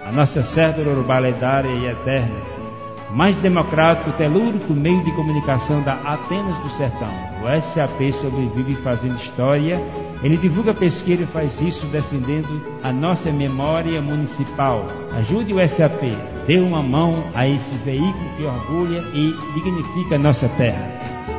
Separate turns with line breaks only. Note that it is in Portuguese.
a nossa cédula urbana lendária e eterna, mais democrático, telúrico meio de comunicação da Atenas do Sertão. O SAP sobrevive fazendo história, ele divulga pesquisa e faz isso defendendo a nossa memória municipal. Ajude o SAP, dê uma mão a esse veículo que orgulha e dignifica a nossa terra.